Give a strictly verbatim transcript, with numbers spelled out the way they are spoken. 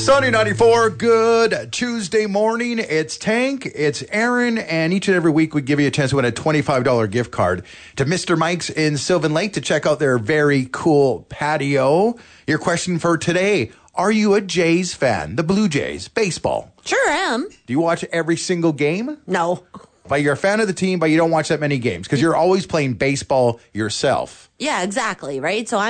Sunny ninety-four, good Tuesday morning. It's Tank, it's Aaron, and each and every week we give you a chance to win a twenty-five dollars gift card to Mister Mike's in Sylvan Lake to check out their very cool patio. Your question for today, are you a Jays fan? The Blue Jays, baseball. Sure am. Do you watch every single game? No. But you're a fan of the team, but you don't watch that many games because you're always playing baseball yourself. Yeah, exactly, right? So